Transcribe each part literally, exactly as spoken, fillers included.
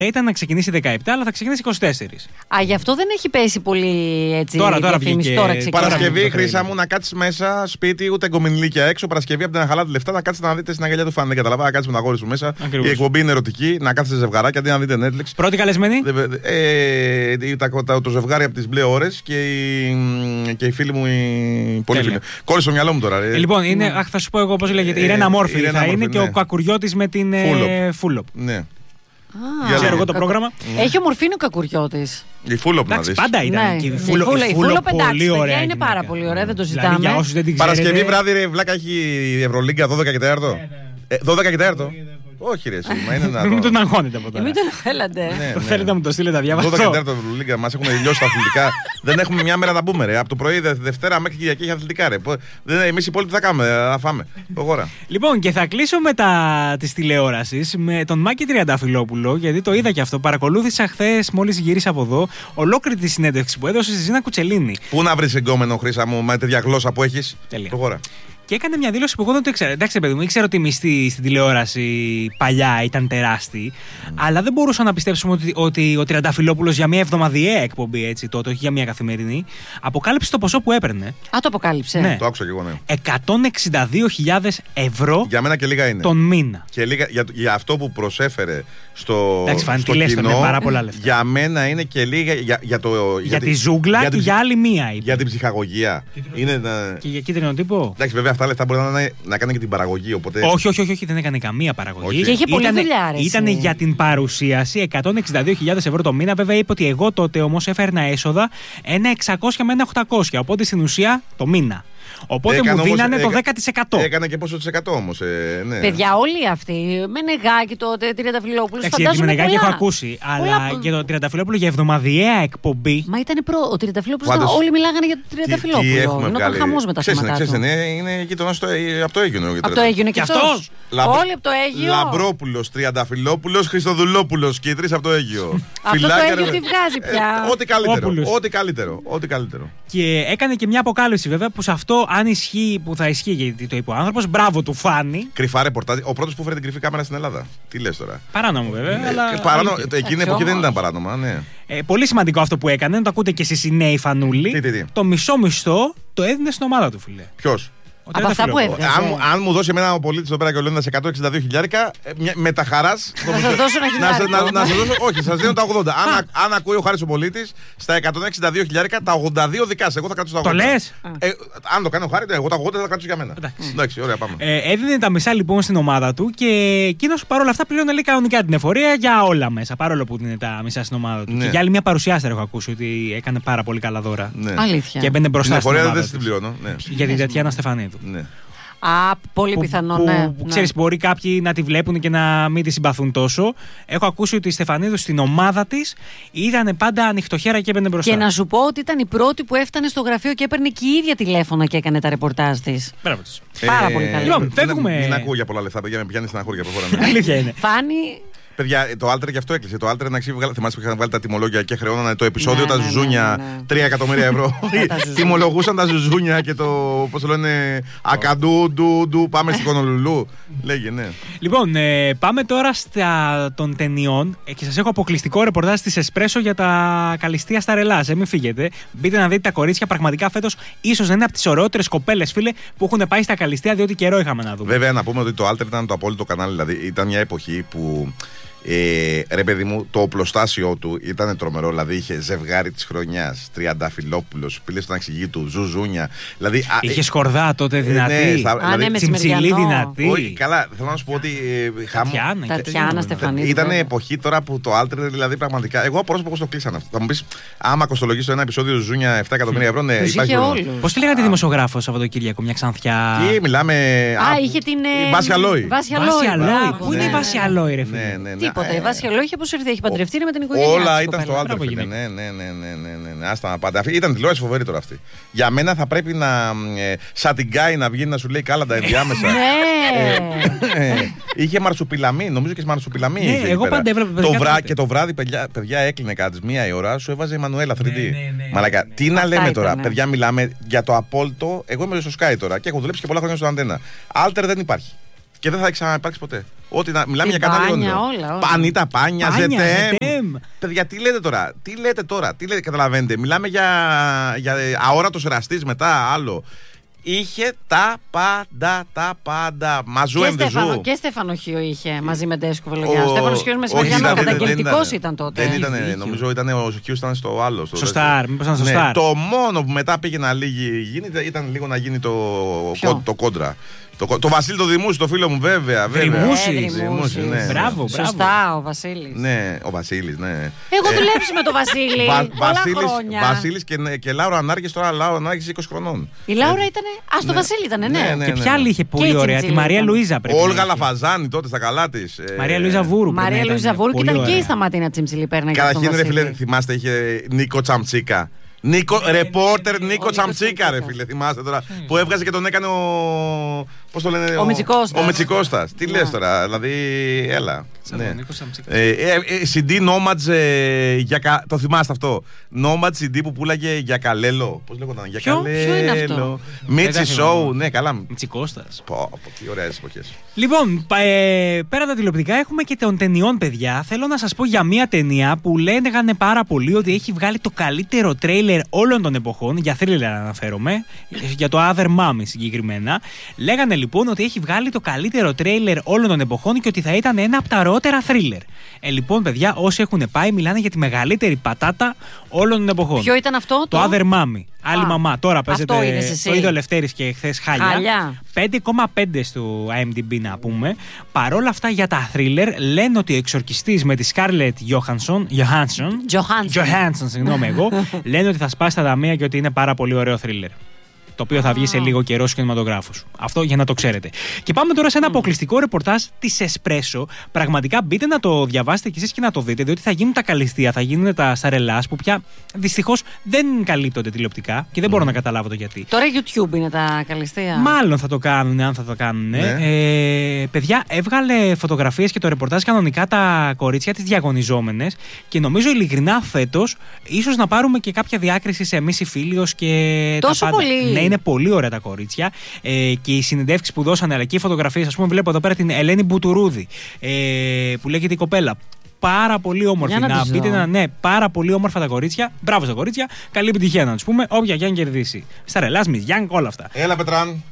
ήταν να ξεκινήσει δεκαεπτά, αλλά θα ξεκινήσει είκοσι τέσσερα. Α, γι' αυτό δεν έχει πέσει πολύ έτσι. Τώρα, τώρα διαφήμιση. Τώρα ξεκινάει. Παρασκευή, Χρύσα μου, να κάτσει μέσα σπίτι, ούτε εγκομινλίκια έξω. Παρασκευή από την χαλάτε λεφτά να κάτσει να δείτε στην αγκαλιά του φαν. Δεν καταλαβαίνω, να κάτσει με τα γόρι σου μέσα. Ακριβώς. Η εκπομπή είναι ερωτική, να κάτσετε ζευγαράκι αντί να δείτε Netflix. Πρώτη καλεσμένη. Ε, το ζευγάρι από τι μπλε ώρες και, και οι φίλοι μου οι πολύ φίλοι. Κόλλησε στο μυαλό μου τώρα. Ε, λοιπόν, είναι, αχ, θα σου πω εγώ πώς λέγεται. Η Ρένα Μόρφη θα είναι ναι. Και ο Κακουριώτης με την Φούλοπ. Ναι. Ah, ξέρω εγώ το πρόγραμμα. Έχει ομορφήνει ο Κακουριώτης. Η Φούλοπ να δεις. Πάντα ήταν ναι. εκεί. Η Φούλοπ πολύ ωραία. Είναι πάρα πολύ ωραία, δεν το ζητάμε. Δηλαδή, για όσους δεν την Παρασκευή ξέρετε... βράδυ, ρε βλάκα, έχει η Ευρωλίγκα δώδεκα και τέταρτο. Ε, δώδεκα και τέταρτο. Όχι, ρε, μα είναι να. Μην τον αγχώνετε από τώρα. Μην τον θέλατε. Το θέλετε να μου το στείλετε, διαβάσω. δώδεκα και τέταρτο Ευρωλίγκα, μας έχουν τελειώσει τα αθλητικά. Δεν έχουμε μια μέρα να μπούμε, ρε. Από το πρωί Δευτέρα μέχρι Κυριακή έχει αθλητικά, ρε. Εμείς οι υπόλοιποι θα κάνουμε, θα φάμε. Λοιπόν, και θα κλείσω μετά τη τηλεόραση με τον Μάκη Τριανταφυλόπουλο, γιατί το είδα και αυτό. Παρακολούθησα χθες, μόλις γύρισα από εδώ, ολόκληρη τη συνέντευξη που έδωσε στη Ζήνα Κουτσελίνη. Πού να βρεις εγκόμενο, Χρύσα μου, με τέτοια γλώσσα που έχεις. Προχώρα. Και έκανε μια δήλωση που εγώ δεν το ήξερα. Εντάξει, παιδί μου, ήξερα ότι η μισθή στην τηλεόραση παλιά ήταν τεράστιοι, mm. αλλά δεν μπορούσα να πιστέψουμε ότι, ότι ο Τριανταφυλόπουλος για μια εβδομαδιαία εκπομπή, έτσι τότε, όχι για μια καθημερινή, αποκάλυψε το ποσό που έπαιρνε. Α, το αποκάλυψε. Ναι. Το άκουσα και εγώ, ναι. εκατόν εξήντα δύο χιλιάδες ευρώ για μένα και λίγα είναι. Τον μήνα. Και λίγα, για, για αυτό που προσέφερε στο, Εντάξει, φαν, στο κοινό, κοινό, πάρα πολλά λεφτά. Για μένα είναι και λίγα. Για, για, το, για, για τη, τη ζούγκλα για και την, για άλλη μία. Είπε. Για την ψυχαγωγία. Είναι, να... Και για κίτρινο τύπο. Εντάξει, βέβαια αυτά λεφτά μπορεί να, να, να κάνει και την παραγωγή. Οπότε... Όχι, όχι, όχι, όχι, δεν έκανε καμία παραγωγή. Όχι. Και είχε πολλή δουλειά. Ήταν για την παρουσίαση εκατόν εξήντα δύο χιλιάδες ευρώ το μήνα. Βέβαια είπε ότι εγώ τότε όμως έφερνα έσοδα ένα εξακόσια με ένα οχτακόσια. Οπότε στην ουσία το μήνα. Οπότε έκανε μου δίνανε όμως, το δέκα τοις εκατό. Έκανε και πόσο της εκατό όμως. Ε, ναι. Παιδιά, όλοι αυτοί. Μενεγάκη τότε, Τριανταφυλόπουλο. Εντάξει, για τη Μενεγάκη έχω ακούσει. Αλλά πολλά... για τον Τριανταφυλόπουλο για εβδομαδιαία εκπομπή. Μα ήταν προ... ο Τριανταφυλόπουλο. Πάντως... Όλοι μιλάγανε για τον Τριανταφυλόπουλο. Είναι όταν χαμό με τα θέματα. Ξέρετε, είναι γείτονα από το Αίγυπτο. Από το Αίγυπτο και αυτό. Όλοι από το Αίγυπτο. Λαμπρόπουλο, Τριανταφυλόπουλο, Χριστοδουλόπουλο και οι τρει από το Αίγυπτο. Αυτό το Αίγυπτο τι βγάζει πια. Ό,τι καλύτερο. Και έκανε και μια αποκάλυψη βέβαια που σε αυτό, αν ισχύει, που θα ισχύει γιατί το είπε ο άνθρωπος, μπράβο του φάνη. Κρυφά ρεπορτάζ. Ο πρώτος που φέρε την κρυφή κάμερα στην Ελλάδα. Τι λες τώρα. Παράνομο βέβαια. Ναι, αλλά... παράνομο. Εκείνη την εποχή δεν ήταν παράνομα, ναι. Ε, πολύ σημαντικό αυτό που έκανε. Το ακούτε και εσείς οι νέοι φανούλοι. Τι, τι, τι. Το μισό μισθό το έδινε στην ομάδα του, φίλε. Ποιος? Από αυτά που έβγαζε. Αν, αν μου δώσει εμένα ο πολίτης εδώ πέρα και ο Λένας εκατόν εξήντα δύο χιλιάρικα, με τα χαράς. Να σας δώσω ένα χιλιάρικο. Να, να, να σας δώσω, όχι, σας δίνω τα ογδόντα. αν, αν ακούει ο Χάρης ο πολίτης, στα εκατόν εξήντα δύο χιλιάρικα, τα ογδόντα δύο δικά σας. Εγώ θα κρατήσω τα ογδόντα. Το λες? Ε, αν το κάνει ο Χάρης, εγώ τα ογδόντα θα κρατήσω για μένα. Εντάξει, Εντάξει ωραία, πάμε. Ε, έδινε τα μισά λοιπόν στην ομάδα του και εκείνος παρόλα αυτά πλήρωνε λέει κανονικά την εφορία για όλα μέσα. Παρόλο που δίνει τα μισά στην ομάδα του. Ναι. Και για άλλη μια παρουσιάστρια έχω ακούσει ότι έκανε πάρα πολύ καλά δώρα. Ναι. Αλήθεια. Και έμπαινε μπροστά στην ομάδα. Δεν την πληρώνω. Για την Τατιάνα Στεφανίδου. Α, πολύ που, πιθανό, που, ναι. Που ξέρεις, μπορεί κάποιοι να τη βλέπουν και να μην τη συμπαθούν τόσο. Έχω ακούσει ότι η Στεφανίδου στην ομάδα της ήταν πάντα ανοιχτοχέρα και έμπαινε μπροστά. Και να σου πω ότι ήταν η πρώτη που έφτανε στο γραφείο και έπαιρνε και η ίδια τηλέφωνα και έκανε τα ρεπορτάζ της. Μπράβο της. Πάρα ε, πολύ καλή. Λοιπόν, φεύγουμε. Μην ακούω για πολλά λεφτά, παιδιά, με πιάνει στην αγχώρια προχωράμε. Αλήθεια είναι. Φάνη. Παιδιά, το Άλτερ και αυτό έκλεισε. Το Άλτερ να ξύβγαλε. Θυμάσαι που είχαν βάλει τα τιμολόγια και χρεώνανε το επεισόδιο ναι, τα ναι, ζουζούνια ναι, ναι. τρία εκατομμύρια ευρώ. Τιμολογούσαν τα ζουζούνια και το. Πώς το λένε. Ακαντού, ντου, ντου. Πάμε στην Κονολουλού. Λέγε, ναι. Λοιπόν, ε, πάμε τώρα στα των ταινιών ε, και σας έχω αποκλειστικό ρεπορτάζ της Εσπρέσο για τα καλυστία στα ρελάς. Ε, μην φύγετε. Μπείτε να δείτε τα κορίτσια. Πραγματικά φέτος ίσως δεν είναι από τις ωραιότερες κοπέλες, φίλε, που έχουν πάει στα καλυστία, διότι καιρό είχαμε να δούμε. Βέβαια, να πούμε ότι το Άλτερ ήταν το απόλυτο κανάλι. Δηλαδή, ήταν μια εποχή που. Ε, ρε παιδί μου, το οπλοστάσιο του ήταν τρομερό. Δηλαδή είχε ζευγάρι της χρονιάς, Τριανταφυλόπουλος, πήλε στον αξιγή του, Ζουζούνια. Δηλαδή, είχε σκορδά τότε δυνατή. Ναι, στα, Α, δηλαδή, ναι, τσιμψιλή δυνατή. Όχι, καλά, θέλω να σου πω ότι. Ε, χαμ... Τατιάνα, Τατιάνα Στεφανίδου. Ήταν εποχή τώρα που το Άλτερ, δηλαδή πραγματικά. Εγώ απορώ πώς το κλείσανε αυτό. Θα μου πει, άμα κοστολογήσω ένα επεισόδιο Ζουζούνια επτά εκατομμύρια ευρώ, ναι, υπάρχει πρόβλημα. Πώς τη λέγανε τη δημοσιογράφο Σαββατοκύριακο, μια ξανθιά. Τι μιλάμε. Α, είχε την. Βάσια Λόι. Πού είναι η Βάσια Λόι, ρε φίλε. Τίποτα. Η Βάσια Λόι είχε αποσυρθεί, έχει παντρευτεί με την οικογένειά. Όλα ήταν στο Άλτερ. Ναι, ναι, ναι, ναι. Άστα να πάτε. Ήταν τηλεόραση φοβερή τώρα αυτή. Για μένα θα πρέπει να. Σαν την Γκάι να βγει να σου λέει κάλαντα ενδιάμεσα. Είχε μαρσουπιλαμί, νομίζω και μαρσουπιλαμί. Ναι, εγώ πάντα έβλεπα. Και το βράδυ, παιδιά, έκλεινε κάτι μία η ώρα, σου έβαζε η Μανουέλα θρι ντι. Μαλάκα, τι να λέμε τώρα, παιδιά, μιλάμε για το απόλυτο. Εγώ είμαι στο Sky τώρα και έχω δουλέψει και πολλά χρόνια στο Αντένα. Άλτερ δεν υπάρχει. και δεν θα ξαναυπάρξει ποτέ. Ό,τι να, μιλάμε Την για κανάλι Πάνια, όνειρο. όλα, όλα. Πανίτα, Πάνια, Πάνια, ζετέμ. ζετέμ. Παιδιά, τι λέτε τώρα, τι λέτε τώρα, τι λέτε, καταλαβαίνετε. Μιλάμε για, για αόρατος εραστής μετά, άλλο. Είχε τα πάντα, τα πάντα. Μαζού Και, εμβεζού. Στέφανο, και Στεφανοχείο είχε μαζί με Ντέσκο Βελογιάννη. Ο- Ο Στέφανος Χίος Μεσημεριανό, όχι, δεν- δεν καταγγελτικός ήταν. ήταν τότε. Δεν ήταν, Δίκιο. νομίζω ήταν ο Χίος ήταν στο άλλο. Στο Στο δεύτερο. Star, μήπως ήταν στο Ναι, Star. το μόνο που μετά πήγε να λύγει γίνει, ήταν λίγο να γίνει το, Ποιο? κο- το κόντρα. Το, κο- το Βασίλη το Δημούσι, το φίλο μου, βέβαια. βέβαια. Δημούσι. Ε, Δημούσι, ναι. Μπράβο, μπράβο. Σωστά, ο Βασίλης. Ναι, ο Βασίλης, ναι. Έχω Ε, δουλέψει με τον Βασίλη Βα- πολλά Βασίλης, χρόνια. Βασίλης και, και Λάουρα Ανάργης, τώρα Λάουρα Ανάργης είκοσι χρονών. Η Λάουρα ήταν. Α, στο Ναι. Βασίλη ήταν, ναι. Ναι, ναι. Και ποια άλλη είχε πολύ Και η ωραία, τη Τσιντζίλα Μαρία ήταν. Λουίζα πρέπει. να Όλγα είχε. Λαφαζάνη τότε στα καλά της. ε, Μαρία Λουίζα Βούρου. πρέπει Μαρία να Λουίζα ήταν. Βούρου και Πολύ ήταν και η ωραία. Σταματίνα Τσιμψιλή πέρναγε από τον Καταρχήν, ρε φίλε, Βασίλη. θυμάστε, είχε Νίκο Τσαμτσίκα. Νίκο, ρεπόρτερ Νίκο Νίκος Τσαμτσίκα, ρε Τσαμτσίκα. φίλε, θυμάστε τώρα. Που έβγαζε και τον έκανε ο. Πώς το λένε, Ο Μητσικώστας. Ο Μητσικώστας. Τι Ναι. λες τώρα, δηλαδή, έλα. Σαν Ναι. τον Νίκο Τσαμτσίκα. Ε, ε, ε, σι ντι Nomads ε, για κα... Το θυμάστε αυτό. Nomads σι ντι που πούλαγε για καλέλο. Πώς λέγονταν, για Ποιο? καλέλο. Ποιο είναι αυτό? Μίτσι Δεν τα Show, θυμάμαι. ναι, καλά. Μητσικώστας. Πω, πω, τι ωραίες εποχές. Λοιπόν, πα- ε, πέρα τα τηλεοπτικά έχουμε και των ταινιών, παιδιά. Θέλω να σας πω για μία ταινία που λέγανε πάρα πολύ ότι έχει βγάλει το καλύτερο τρέιλερ όλων των εποχών. Για thriller αναφέρομαι, για το Other Mommy συγκεκριμένα. Λέγανε λοιπόν ότι έχει βγάλει το καλύτερο τρέιλερ όλων των εποχών και ότι θα ήταν ένα από τα ωραιότερα thriller. Ε, λοιπόν, παιδιά, όσοι έχουν πάει μιλάνε για τη μεγαλύτερη πατάτα όλων των εποχών. Ποιο ήταν αυτό, Το Other Mommy. Άλλη Α, μαμά. Τώρα αυτό παίζεται. είδες εσύ. Το είδε ο Λευτέρης και χθες χάλια. Χάλια. πέντε κόμμα πέντε στο άι εμ ντι μπι να πούμε. Παρόλα αυτά για τα thriller λένε ότι ο εξορκιστής με τη Scarlett Johansson, Johansson, Johansson. Johansson, συγγνώμη εγώ, λένε ότι θα σπάσει τα ταμεία και ότι είναι πάρα πολύ ωραίο thriller. Το οποίο θα βγει σε λίγο καιρό στους κινηματογράφους. Αυτό για να το ξέρετε. Και πάμε τώρα σε ένα αποκλειστικό ρεπορτάζ της Espresso. Πραγματικά μπείτε να το διαβάσετε κι εσείς και να το δείτε, διότι θα γίνουν τα καλυστία, θα γίνουν τα σαρελάς που πια δυστυχώς δεν καλύπτονται τηλεοπτικά και δεν μπορώ να καταλάβω το γιατί. Τώρα YouTube είναι τα καλυστία. Μάλλον θα το κάνουν, αν θα το κάνουν. Ναι. Ε, παιδιά, έβγαλε φωτογραφίες και το ρεπορτάζ κανονικά τα κορίτσια τις διαγωνιζόμενες και νομίζω ειλικρινά φέτος ίσως να πάρουμε και κάποια διάκριση σε εμείς οι φίλοι και Τόσο τα πάντα. πολύ. Ναι, είναι πολύ ωραία τα κορίτσια ε, και οι συνεντεύξεις που δώσανε αλλά και οι φωτογραφίες. Ας πούμε, βλέπω εδώ πέρα την Ελένη Μπουτουρούδη ε, που λέγεται η κοπέλα. Πάρα πολύ όμορφη. Για να Να τις μπείτε δω. να. Ναι, πάρα πολύ όμορφα τα κορίτσια. Μπράβο στα κορίτσια. Καλή επιτυχία να του πούμε. Όποια Γιάννη κερδίσει. Σταρελάς, Μις Γιάννη, όλα αυτά. Έλα, Πετράν.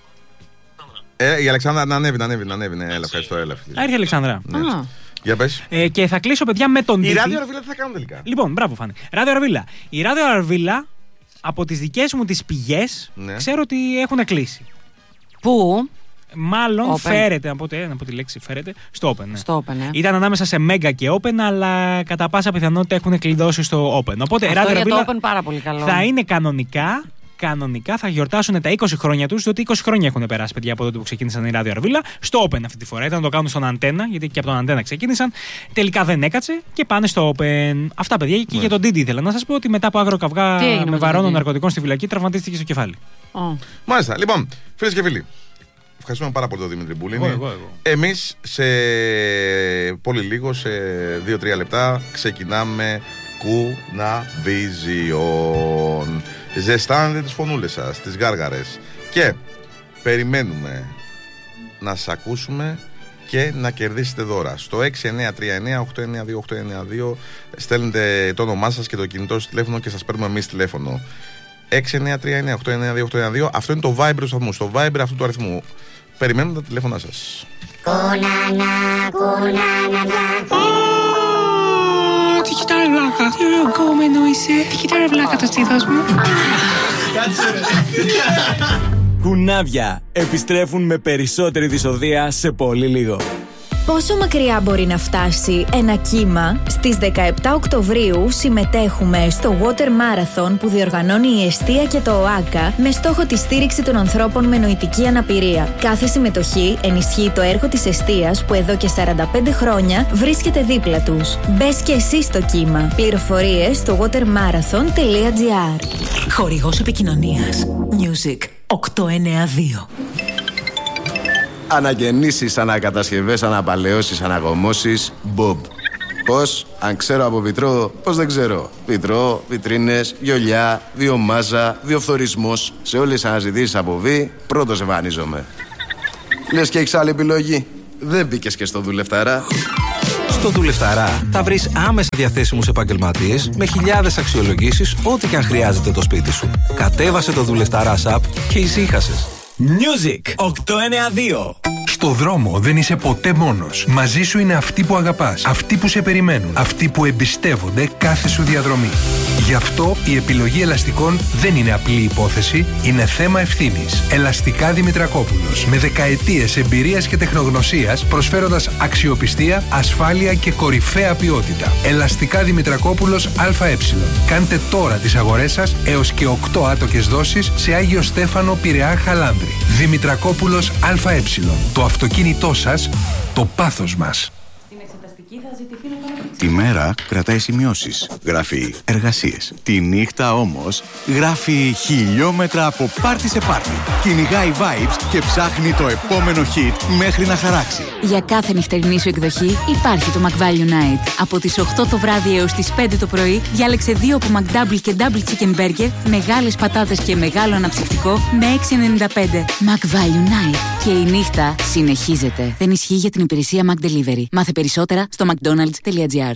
Ε, η Αλεξάνδρα να ανέβει, να ανέβει, να ανέβει. Ναι, έλα, ευχαριστώ, έλα. φίλε. Έρχεται η Αλεξάνδρα. Ναι. Α. Για πες. Ε, και θα κλείσω, παιδιά, με τον Η Τίτη. Ράδιο Αρβίλα τι θα κάνουν τελικά. Λοιπόν, μπράβο, Φάνη. Ράδιο Αρβίλα. Η Ράδιο Αρβίλα, από τις δικές μου τις πηγές, Ναι. ξέρω ότι έχουν κλείσει. Πού? Μάλλον Open. φέρεται, από, τε, από τη λέξη φέρεται, στο Open. Ναι. Στο Open, ε. Ήταν ανάμεσα σε Mega και Open, αλλά κατά πάσα πιθανότητα έχουν κλειδώσει στο Open. Οπότε, Αυτό Ράδιο για το Αρβίλα Open πάρα πολύ καλό. θα είναι κανονικά. Κανονικά θα γιορτάσουν τα είκοσι χρόνια του, διότι είκοσι χρόνια έχουν περάσει, παιδιά, από τότε που ξεκίνησαν η Ράδιο Αρβίλα. Στο Open αυτή τη φορά. Ήταν να το κάνουν στον Αντένα, γιατί και από τον Αντένα ξεκίνησαν. Τελικά δεν έκατσε και πάνε στο Open. Αυτά, παιδιά. Και για τον Τίτη ήθελα να σα πω ότι μετά από άγρο καυγά Τι έγινε με με τον βαρώνων Τίτη? ναρκωτικών στη φυλακή, τραυματίστηκε στο κεφάλι. Ω. Μάλιστα. Λοιπόν, φίλες και φίλοι, ευχαριστούμε πάρα πολύ τον Δημήτρη Μπουλίνη. Εγώ, εγώ, εγώ. Εμείς σε πολύ λίγο, σε δύο τρία λεπτά, ξεκινάμε Κουναβίζιον. Ζεστάνετε τις φωνούλες σας, τις γάργαρες. Και περιμένουμε να σας ακούσουμε και να κερδίσετε δώρα. Στο έξι εννιά τρία εννιά οκτώ εννιά δύο οκτώ εννιά δύο στέλνετε το όνομά σας και το κινητό σας τηλέφωνο και σας παίρνουμε εμείς τηλέφωνο. έξι εννιά τρία εννιά οκτώ εννιά δύο οκτώ εννιά δύο. Αυτό είναι το Viber του σταθμού. Στο Viber αυτού του αριθμού περιμένουμε τα τηλέφωνά σας. Τι κοιτάει βλάκα. Τι κόμενο είσαι. Τι κοιτάει βλάκα το στήθος μου. Κουνάβια επιστρέφουν με περισσότερη δυσοδεία σε πολύ λίγο. Πόσο μακριά μπορεί να φτάσει ένα κύμα? Στις δεκαεπτά Οκτωβρίου συμμετέχουμε στο Water Marathon που διοργανώνει η Εστία και το ΟΑΚΑ με στόχο τη στήριξη των ανθρώπων με νοητική αναπηρία. Κάθε συμμετοχή ενισχύει το έργο της Εστίας που εδώ και σαράντα πέντε χρόνια βρίσκεται δίπλα τους. Μπες και εσύ στο κύμα. Πληροφορίες στο watermarathon τελεία gr. Χορηγός επικοινωνίας Music οκτακόσια ενενήντα δύο. Αναγεννήσεις, ανακατασκευές, αναπαλαιώσεις, αναγωμώσεις, Bob. Πώς? Αν ξέρω από βιτρό, πώς δεν ξέρω. Βιτρό, βιτρίνες, βιολιά, βιομάζα, βιοφθορισμός. Σε όλες τις αναζητήσεις από βι, πρώτος εμφανίζομαι. Λες και έχεις άλλη επιλογή. Δεν μπήκες και στο Δουλευταρά. Στο Δουλευταρά θα βρεις άμεσα διαθέσιμους επαγγελματίες με χιλιάδες αξιολογήσεις ό,τι και αν χρειάζεται το σπίτι σου. Κατέβασε το Δουλευταρά app και ησύχασες. Music οκτώ εννιά δύο. Στο δρόμο δεν είσαι ποτέ μόνος. Μαζί σου είναι αυτοί που αγαπάς, αυτοί που σε περιμένουν, αυτοί που εμπιστεύονται κάθε σου διαδρομή. Γι' αυτό η επιλογή ελαστικών δεν είναι απλή υπόθεση, είναι θέμα ευθύνης. Ελαστικά Δημητρακόπουλος. Με δεκαετίες εμπειρίας και τεχνογνωσίας, προσφέροντας αξιοπιστία, ασφάλεια και κορυφαία ποιότητα. Ελαστικά Δημητρακόπουλος ΑΕ. Κάντε τώρα τις αγορές σας έως και οκτώ άτοκες δόσεις σε Άγιο Στέφανο, Πειραιά, Χαλάνδρη. Δημητρακόπουλος ΑΕ. Το αυτοκίνητό σας, το πάθος μας. Τη μέρα κρατάει σημειώσεις, γράφει εργασίες. Τη νύχτα όμως γράφει χιλιόμετρα από πάρτι σε πάρτι. Κυνηγάει vibes και ψάχνει το επόμενο hit μέχρι να χαράξει. Για κάθε νυχτερινή σου εκδοχή υπάρχει το McValue Night. Από τις οκτώ το βράδυ έως τις πέντε το πρωί διάλεξε δύο από McDouble και Double Chicken Burger, μεγάλες πατάτες και μεγάλο αναψυκτικό με έξι ενενήντα πέντε. McValue Night. Και η νύχτα συνεχίζεται. Δεν ισχύει για την υπηρεσία McDelivery. Μάθε περισσότερα στο mcdonalds τελεία gr.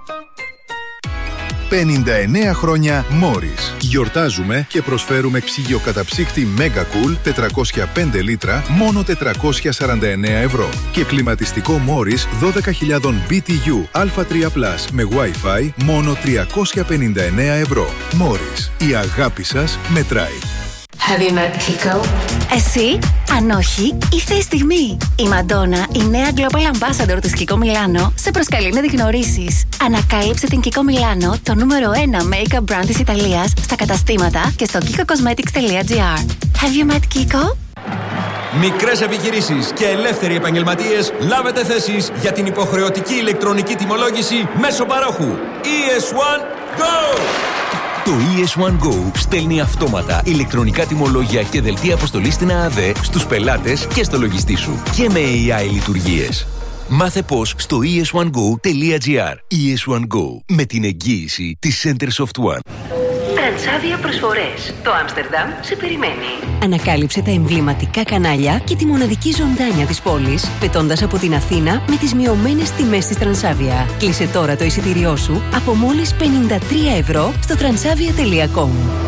πενήντα εννέα χρόνια Morris. Γιορτάζουμε και προσφέρουμε ψυγείο καταψύκτη Mega Cool τετρακόσια πέντε λίτρα μόνο τετρακόσια σαράντα εννέα ευρώ. Και κλιματιστικό Morris δώδεκα χιλιάδες μπι τι γιου Α τρία Plus με Wi-Fi μόνο τριακόσια πενήντα εννέα ευρώ. Morris. Η αγάπη σας μετράει. Have you met Kiko? Εσύ? Αν όχι, ήρθε η στιγμή. Η Μαντόνα, η νέα Global Ambassador της Kiko Milano, σε προσκαλεί να τη γνωρίσεις. Ανακάλυψε την Kiko Milano, το νούμερο ένα make-up brand της Ιταλίας, στα καταστήματα και στο kiko cosmetics τελεία gr. Have you met Kiko? Μικρές επιχειρήσεις και ελεύθεροι επαγγελματίες, λάβετε θέσεις για την υποχρεωτική ηλεκτρονική τιμολόγηση μέσω παρόχου. ι ες ουάν Go! Το ι ες ουάν Go στέλνει αυτόματα ηλεκτρονικά τιμολόγια και δελτία αποστολής στην ΑΑΔΕ στους πελάτες και στο λογιστή σου. Και με έι άι λειτουργίες. Μάθε πώς στο ι ες ουάν γκο τελεία gr. ι ες ουάν Go, με την εγγύηση της Centersoft One. Τρανσάβια προσφορές. Το Άμστερνταμ σε περιμένει. Ανακάλυψε τα εμβληματικά κανάλια και τη μοναδική ζωντάνια της πόλης, πετώντας από την Αθήνα με τις μειωμένες τιμές της Τρανσάβια. Κλείσε τώρα το εισιτήριό σου από μόλις πενήντα τρία ευρώ στο τρανσάβια τελεία κομ.